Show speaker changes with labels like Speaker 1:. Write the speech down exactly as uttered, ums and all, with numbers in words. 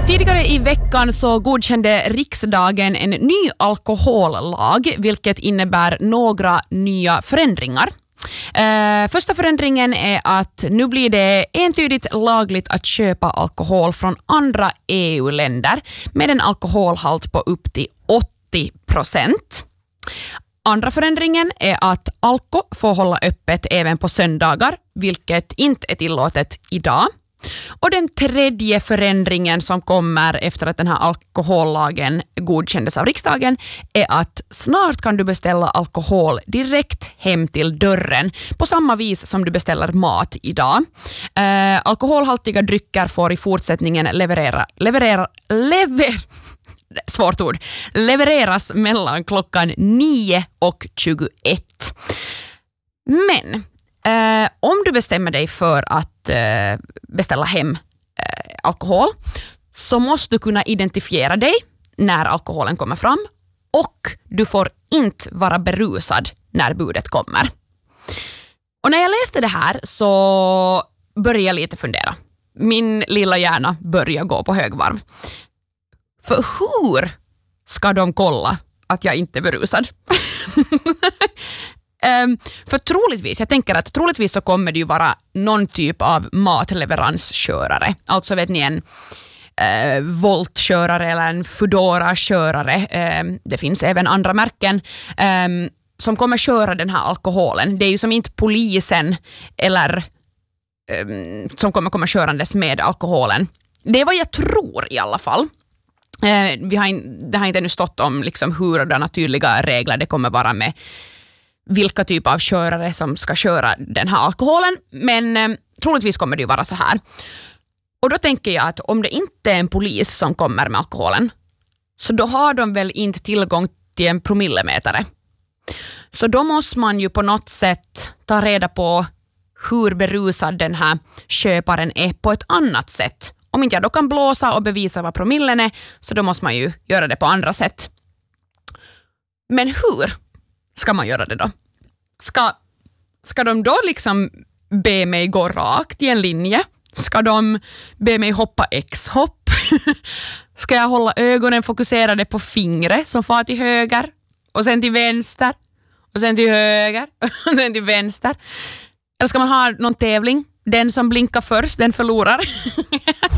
Speaker 1: Tidigare i veckan så godkände riksdagen en ny alkohollag, vilket innebär några nya förändringar. Uh, första förändringen är att nu blir det entydigt lagligt att köpa alkohol från andra E U-länder med en alkoholhalt på upp till åttio procent. Andra förändringen är att Alko får hålla öppet även på söndagar, vilket inte är tillåtet idag. Och den tredje förändringen som kommer efter att den här alkohollagen godkändes av riksdagen är att snart kan du beställa alkohol direkt hem till dörren på samma vis som du beställer mat idag. Eh, alkoholhaltiga drycker får i fortsättningen leverera, leverera, lever, svårt ord, levereras mellan klockan nio och tjugoett. Men Uh, om du bestämmer dig för att uh, beställa hem uh, alkohol så måste du kunna identifiera dig när alkoholen kommer fram och du får inte vara berusad när budet kommer. Och när jag läste det här så började jag lite fundera. Min lilla hjärna började gå på högvarv. För hur ska de kolla att jag inte är berusad? Um, för troligtvis, jag tänker att troligtvis så kommer det ju vara någon typ av matleveranskörare. Alltså vet ni en uh, Volt-körare eller en Foodora-körare. Um, det finns även andra märken um, som kommer köra den här alkoholen. Det är ju som inte polisen eller um, som kommer komma körandes med alkoholen. Det är vad jag tror i alla fall. Uh, vi har in, det har inte ännu stått om liksom hurdana tydliga regler det kommer vara med vilka typ av körare som ska köra den här alkoholen, men eh, troligtvis kommer det ju vara så här. Och då tänker jag att om det inte är en polis som kommer med alkoholen, så då har de väl inte tillgång till en promillemätare. Så då måste man ju på något sätt ta reda på hur berusad den här köparen är på ett annat sätt. Om inte jag då kan blåsa och bevisa vad promillen är, så då måste man ju göra det på andra sätt. Men hur ska man göra det då? Ska, ska de då liksom be mig gå rakt i en linje? Ska de be mig hoppa X-hopp? Ska jag hålla ögonen fokuserade på fingret som far till höger och sen till vänster och sen till höger och sen till vänster? Eller ska man ha någon tävling? Den som blinkar först, den förlorar.